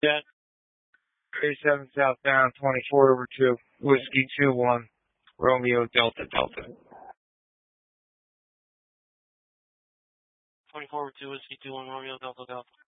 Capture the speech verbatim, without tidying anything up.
ten. thirty-seven southbound, twenty-four over two, Whiskey two one, Romeo Delta Delta. twenty-four over two, Whiskey two one, Romeo Delta Delta.